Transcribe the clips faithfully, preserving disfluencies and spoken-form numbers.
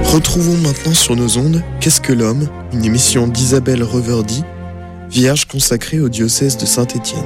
Retrouvons maintenant sur nos ondes Qu'est-ce que l'homme, une émission d'Isabelle Reverdy, vierge consacrée au diocèse de Saint-Étienne.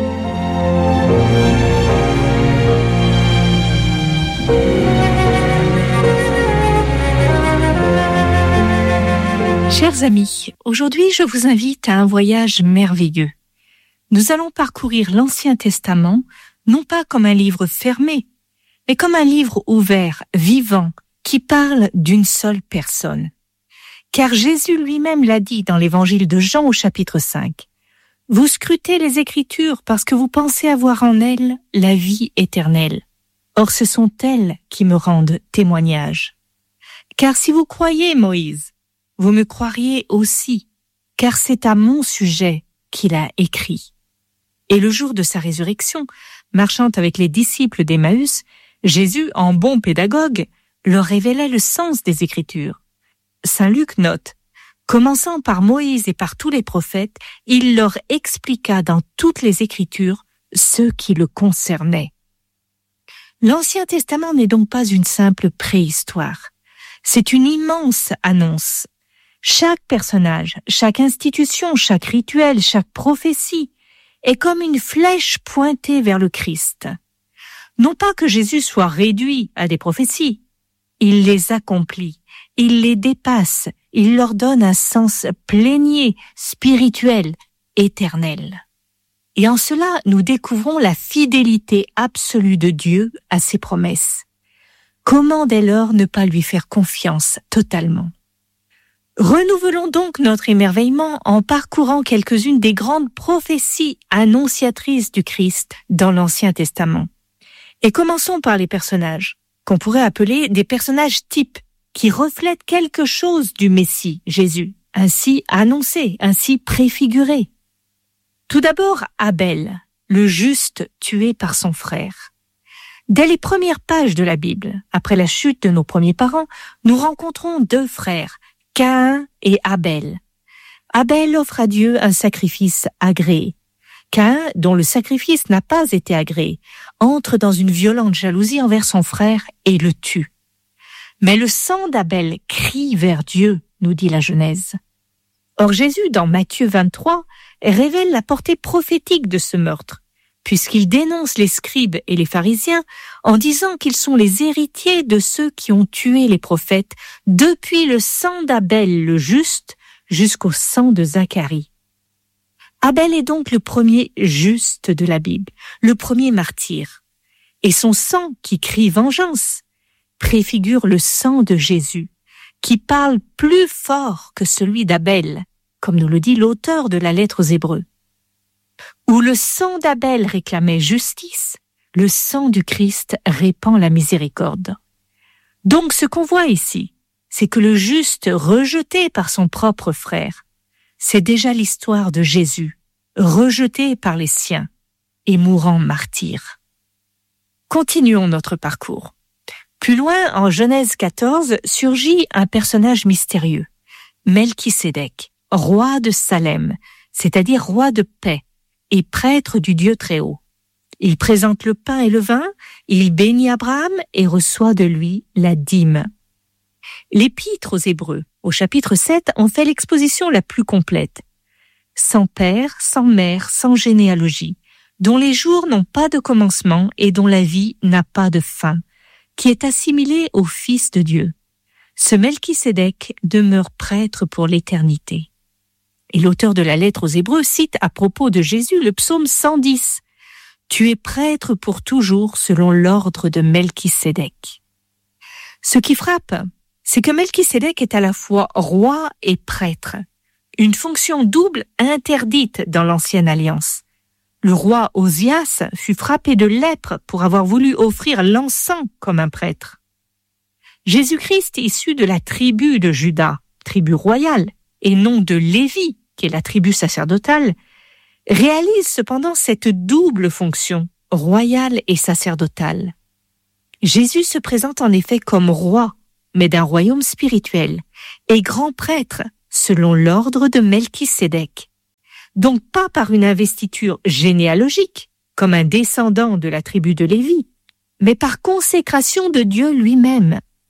Chers amis, aujourd'hui je vous invite à un voyage merveilleux. Nous allons parcourir l'Ancien Testament, non pas comme un livre fermé, mais comme un livre ouvert, vivant, qui parle d'une seule personne. Car Jésus lui-même l'a dit dans l'évangile de Jean au chapitre cinq. Vous scrutez les Écritures parce que vous pensez avoir en elles la vie éternelle. Or ce sont elles qui me rendent témoignage. Car si vous croyez Moïse, vous me croiriez aussi, car c'est à mon sujet qu'il a écrit. Et le jour de sa résurrection, marchant avec les disciples d'Emmaüs, Jésus, en bon pédagogue, leur révélait le sens des Écritures. Saint Luc note, commençant par Moïse et par tous les prophètes, il leur expliqua dans toutes les Écritures ce qui le concernait. L'Ancien Testament n'est donc pas une simple préhistoire. C'est une immense annonce. Chaque personnage, chaque institution, chaque rituel, chaque prophétie est comme une flèche pointée vers le Christ. Non pas que Jésus soit réduit à des prophéties, il les accomplit, il les dépasse, il leur donne un sens plénier, spirituel, éternel. Et en cela, nous découvrons la fidélité absolue de Dieu à ses promesses. Comment dès lors ne pas lui faire confiance totalement ? Renouvelons donc notre émerveillement en parcourant quelques-unes des grandes prophéties annonciatrices du Christ dans l'Ancien Testament. Et commençons par les personnages, qu'on pourrait appeler des personnages types, qui reflètent quelque chose du Messie, Jésus, ainsi annoncé, ainsi préfiguré. Tout d'abord, Abel, le juste tué par son frère. Dès les premières pages de la Bible, après la chute de nos premiers parents, nous rencontrons deux frères, Caïn et Abel. Abel offre à Dieu un sacrifice agréé. Caïn, dont le sacrifice n'a pas été agréé, entre dans une violente jalousie envers son frère et le tue. Mais le sang d'Abel crie vers Dieu, nous dit la Genèse. Or Jésus, dans Matthieu vingt-trois, révèle la portée prophétique de ce meurtre, puisqu'il dénonce les scribes et les pharisiens en disant qu'ils sont les héritiers de ceux qui ont tué les prophètes depuis le sang d'Abel le juste jusqu'au sang de Zacharie. Abel est donc le premier juste de la Bible, le premier martyr. Et son sang, qui crie vengeance, préfigure le sang de Jésus, qui parle plus fort que celui d'Abel, comme nous le dit l'auteur de la lettre aux Hébreux. Où le sang d'Abel réclamait justice, le sang du Christ répand la miséricorde. Donc ce qu'on voit ici, c'est que le juste rejeté par son propre frère, c'est déjà l'histoire de Jésus, rejeté par les siens et mourant martyr. Continuons notre parcours. Plus loin, en Genèse quatorze, surgit un personnage mystérieux, Melchisédek, roi de Salem, c'est-à-dire roi de paix et prêtre du Dieu Très-Haut. Il présente le pain et le vin, il bénit Abraham et reçoit de lui la dîme. L'Épître aux Hébreux, au chapitre sept, en fait l'exposition la plus complète. Sans père, sans mère, sans généalogie, dont les jours n'ont pas de commencement et dont la vie n'a pas de fin, qui est assimilé au Fils de Dieu. Ce Melchisédek demeure prêtre pour l'éternité. Et l'auteur de la lettre aux Hébreux cite à propos de Jésus le psaume cent dix. « Tu es prêtre pour toujours selon l'ordre de Melchisédek. » Ce qui frappe, c'est que Melchisédek est à la fois roi et prêtre, une fonction double interdite dans l'Ancienne Alliance. Le roi Osias fut frappé de lèpre pour avoir voulu offrir l'encens comme un prêtre. Jésus-Christ, issu de la tribu de Juda, tribu royale, et non de Lévi, qui est la tribu sacerdotale, réalise cependant cette double fonction, royale et sacerdotale. Jésus se présente en effet comme roi, mais d'un royaume spirituel, et grand prêtre, selon l'ordre de Melchisédek. Donc pas par une investiture généalogique, comme un descendant de la tribu de Lévi, mais par consécration de Dieu lui-même.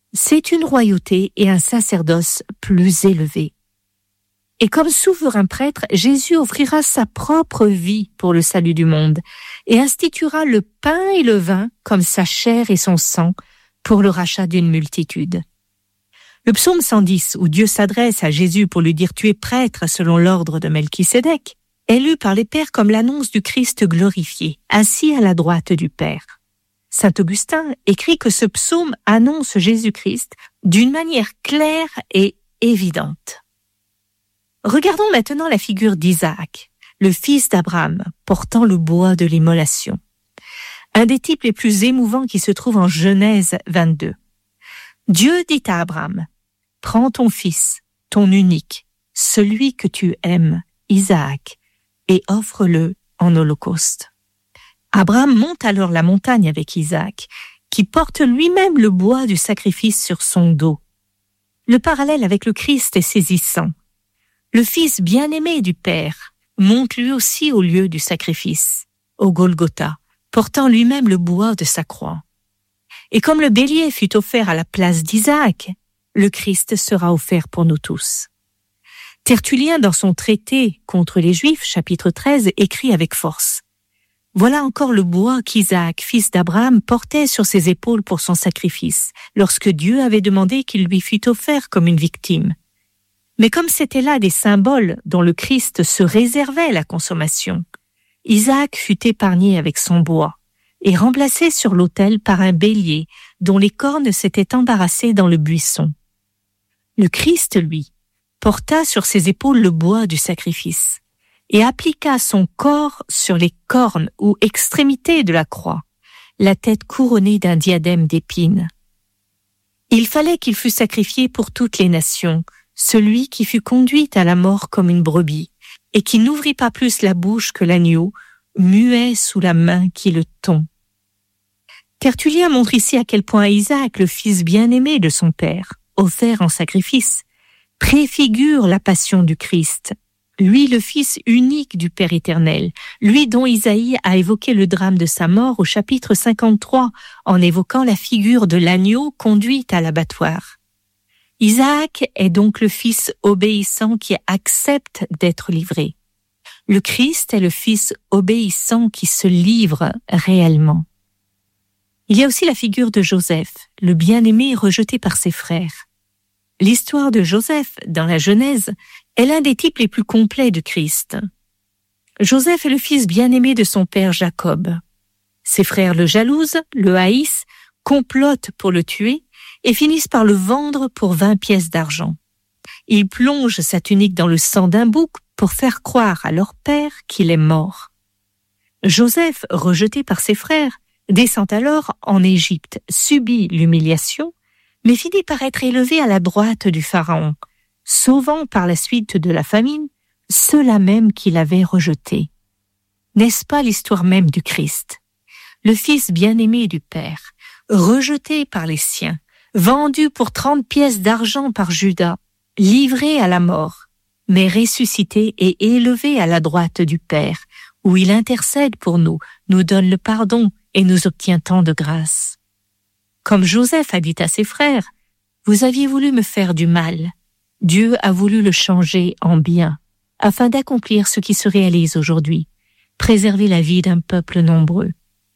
C'est une royauté et un sacerdoce plus élevés. Et comme souverain prêtre, Jésus offrira sa propre vie pour le salut du monde et instituera le pain et le vin comme sa chair et son sang pour le rachat d'une multitude. Le psaume cent dix, où Dieu s'adresse à Jésus pour lui dire « Tu es prêtre selon l'ordre de Melchisédek », est lu par les pères comme l'annonce du Christ glorifié, assis à la droite du Père. Saint Augustin écrit que ce psaume annonce Jésus-Christ d'une manière claire et évidente. Regardons maintenant la figure d'Isaac, le fils d'Abraham, portant le bois de l'immolation. Un des types les plus émouvants qui se trouve en Genèse vingt-deux. Dieu dit à Abraham, « Prends ton fils, ton unique, celui que tu aimes, Isaac, et offre-le en holocauste. » Abraham monte alors la montagne avec Isaac, qui porte lui-même le bois du sacrifice sur son dos. Le parallèle avec le Christ est saisissant. Le fils bien-aimé du Père monte lui aussi au lieu du sacrifice, au Golgotha, portant lui-même le bois de sa croix. Et comme le bélier fut offert à la place d'Isaac, le Christ sera offert pour nous tous. Tertullien, dans son traité contre les Juifs, chapitre treize, écrit avec force. Voilà encore le bois qu'Isaac, fils d'Abraham, portait sur ses épaules pour son sacrifice, lorsque Dieu avait demandé qu'il lui fût offert comme une victime. Mais comme c'étaient là des symboles dont le Christ se réservait la consommation, Isaac fut épargné avec son bois et remplacé sur l'autel par un bélier dont les cornes s'étaient embarrassées dans le buisson. Le Christ, lui, porta sur ses épaules le bois du sacrifice et appliqua son corps sur les cornes ou extrémités de la croix, la tête couronnée d'un diadème d'épines. Il fallait qu'il fût sacrifié pour toutes les nations, celui qui fut conduit à la mort comme une brebis, et qui n'ouvrit pas plus la bouche que l'agneau, muet sous la main qui le tond. Tertullien montre ici à quel point Isaac, le fils bien-aimé de son père, offert en sacrifice, préfigure la passion du Christ, lui le fils unique du Père éternel, lui dont Isaïe a évoqué le drame de sa mort au chapitre cinquante-trois, en évoquant la figure de l'agneau conduit à l'abattoir. Isaac est donc le fils obéissant qui accepte d'être livré. Le Christ est le fils obéissant qui se livre réellement. Il y a aussi la figure de Joseph, le bien-aimé rejeté par ses frères. L'histoire de Joseph, dans la Genèse, est l'un des types les plus complets du Christ. Joseph est le fils bien-aimé de son père Jacob. Ses frères le jalousent, le haïssent, complotent pour le tuer et finissent par le vendre pour vingt pièces d'argent. Ils plongent sa tunique dans le sang d'un bouc pour faire croire à leur père qu'il est mort. Joseph, rejeté par ses frères, descend alors en Égypte, subit l'humiliation, mais finit par être élevé à la droite du Pharaon, sauvant par la suite de la famine ceux-là même qu'il avait rejetés. N'est-ce pas l'histoire même du Christ? Le fils bien-aimé du Père, rejeté par les siens, vendu pour trente pièces d'argent par Judas, livré à la mort, mais ressuscité et élevé à la droite du Père, où il intercède pour nous, nous donne le pardon et nous obtient tant de grâce. Comme Joseph a dit à ses frères, « Vous aviez voulu me faire du mal. Dieu a voulu le changer en bien, afin d'accomplir ce qui se réalise aujourd'hui, préserver la vie d'un peuple nombreux. »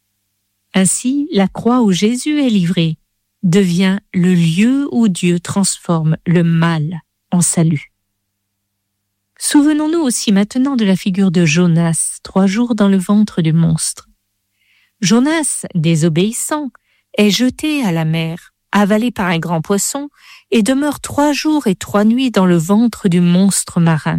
Ainsi, la croix où Jésus est livré devient le lieu où Dieu transforme le mal en salut. Souvenons-nous aussi maintenant de la figure de Jonas, trois jours dans le ventre du monstre. Jonas, désobéissant, est jeté à la mer, avalé par un grand poisson, et demeure trois jours et trois nuits dans le ventre du monstre marin.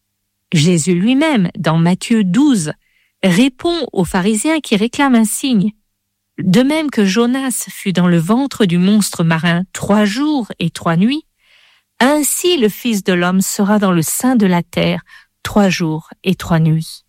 Jésus lui-même, dans Matthieu douze, répond aux pharisiens qui réclament un signe. De même que Jonas fut dans le ventre du monstre marin trois jours et trois nuits, ainsi le Fils de l'homme sera dans le sein de la terre trois jours et trois nuits.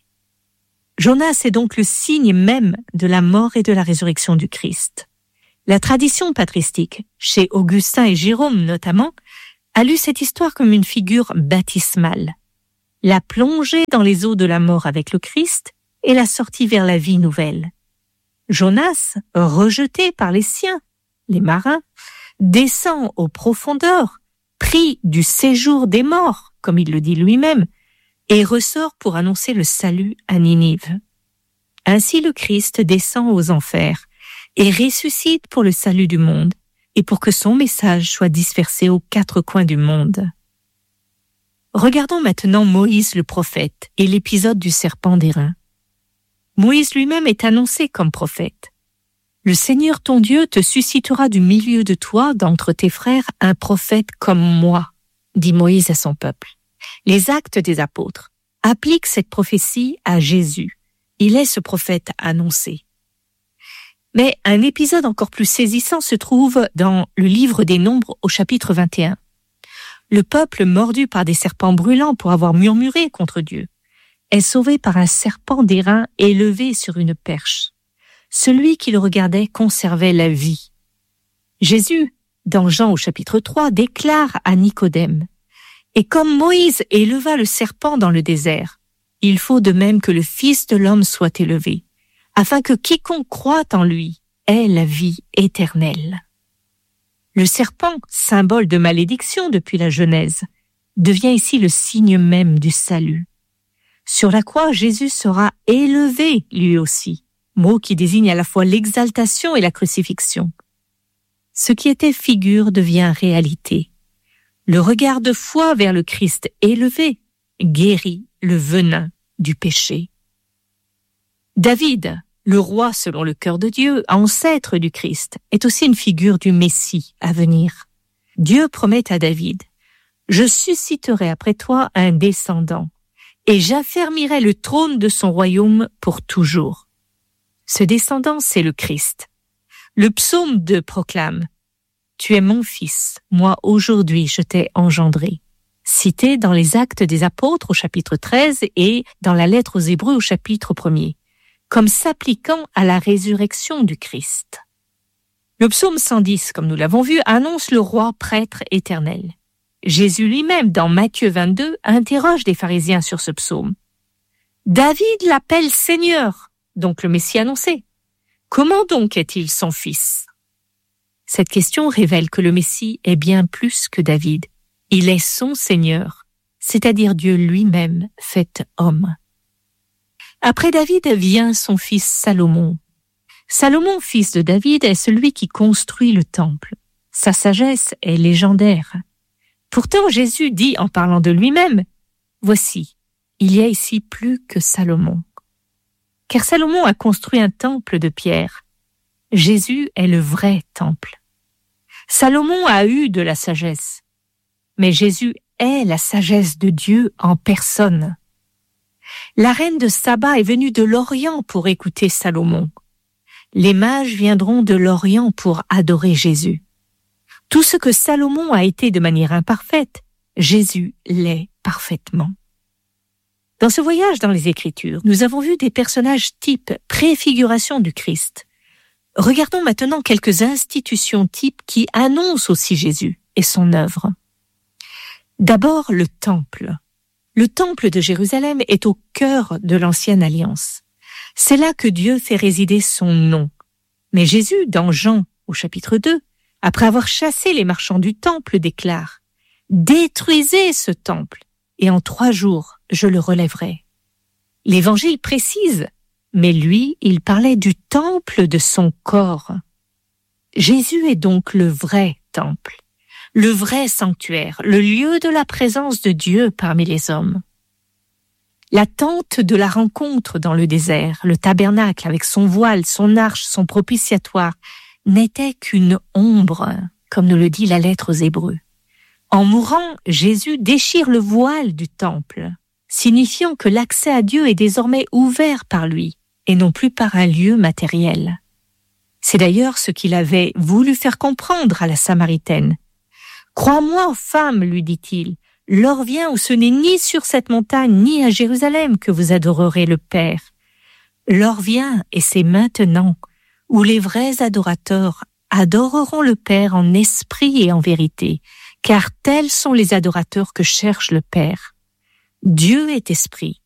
Jonas est donc le signe même de la mort et de la résurrection du Christ. La tradition patristique, chez Augustin et Jérôme notamment, a lu cette histoire comme une figure baptismale. La plongée dans les eaux de la mort avec le Christ et la sortie vers la vie nouvelle. Jonas, rejeté par les siens, les marins, descend aux profondeurs, pris du séjour des morts, comme il le dit lui-même, et ressort pour annoncer le salut à Ninive. Ainsi le Christ descend aux enfers et ressuscite pour le salut du monde et pour que son message soit dispersé aux quatre coins du monde. Regardons maintenant Moïse le prophète et l'épisode du serpent d'airain. Moïse lui-même est annoncé comme prophète. Le Seigneur ton Dieu te suscitera du milieu de toi, d'entre tes frères, un prophète comme moi, dit Moïse à son peuple. Les Actes des Apôtres appliquent cette prophétie à Jésus. Il est ce prophète annoncé. Mais un épisode encore plus saisissant se trouve dans le livre des Nombres au chapitre vingt et un. Le peuple, mordu par des serpents brûlants pour avoir murmuré contre Dieu, est sauvé par un serpent d'airain élevé sur une perche. Celui qui le regardait conservait la vie. Jésus, dans Jean au chapitre trois, déclare à Nicodème « Et comme Moïse éleva le serpent dans le désert, il faut de même que le Fils de l'homme soit élevé, afin que quiconque croit en lui ait la vie éternelle. » Le serpent, symbole de malédiction depuis la Genèse, devient ici le signe même du salut. Sur la croix, Jésus sera élevé lui aussi, mot qui désigne à la fois l'exaltation et la crucifixion. Ce qui était figure devient réalité. Le regard de foi vers le Christ élevé guérit le venin du péché. David, le roi selon le cœur de Dieu, ancêtre du Christ, est aussi une figure du Messie à venir. Dieu promet à David « Je susciterai après toi un descendant, et j'affermirai le trône de son royaume pour toujours. » Ce descendant, c'est le Christ. Le psaume deux proclame « Tu es mon fils, moi aujourd'hui je t'ai engendré », cité dans les Actes des Apôtres au chapitre treize et dans la lettre aux Hébreux au chapitre premier, comme s'appliquant à la résurrection du Christ. Le psaume cent dix, comme nous l'avons vu, annonce le roi prêtre éternel. Jésus lui-même, dans Matthieu vingt-deux, interroge les pharisiens sur ce psaume. David l'appelle Seigneur, donc le Messie annoncé. Comment donc est-il son fils? Cette question révèle que le Messie est bien plus que David. Il est son Seigneur, c'est-à-dire Dieu lui-même fait homme. Après David vient son fils Salomon. Salomon, fils de David, est celui qui construit le temple. Sa sagesse est légendaire. Pourtant, Jésus dit en parlant de lui-même, « Voici, il y a ici plus que Salomon. » Car Salomon a construit un temple de pierre. Jésus est le vrai temple. Salomon a eu de la sagesse, mais Jésus est la sagesse de Dieu en personne. La reine de Saba est venue de l'Orient pour écouter Salomon. Les mages viendront de l'Orient pour adorer Jésus. Tout ce que Salomon a été de manière imparfaite, Jésus l'est parfaitement. Dans ce voyage dans les Écritures, nous avons vu des personnages types, préfiguration du Christ. Regardons maintenant quelques institutions types qui annoncent aussi Jésus et son œuvre. D'abord, le temple. Le temple de Jérusalem est au cœur de l'ancienne alliance. C'est là que Dieu fait résider son nom. Mais Jésus, dans Jean, au chapitre deux, après avoir chassé les marchands du temple, déclare « Détruisez ce temple, et en trois jours, je le relèverai. » L'Évangile précise, mais lui, il parlait du temple de son corps. Jésus est donc le vrai temple, le vrai sanctuaire, le lieu de la présence de Dieu parmi les hommes. La tente de la rencontre dans le désert, le tabernacle avec son voile, son arche, son propitiatoire, n'était qu'une ombre, comme nous le dit la lettre aux Hébreux. En mourant, Jésus déchire le voile du temple, signifiant que l'accès à Dieu est désormais ouvert par lui, et non plus par un lieu matériel. C'est d'ailleurs ce qu'il avait voulu faire comprendre à la Samaritaine. « Crois-moi, femme, lui dit-il, l'heure vient où ce n'est ni sur cette montagne ni à Jérusalem que vous adorerez le Père. L'heure vient, et c'est maintenant, où les vrais adorateurs adoreront le Père en esprit et en vérité, car tels sont les adorateurs que cherche le Père. Dieu est esprit,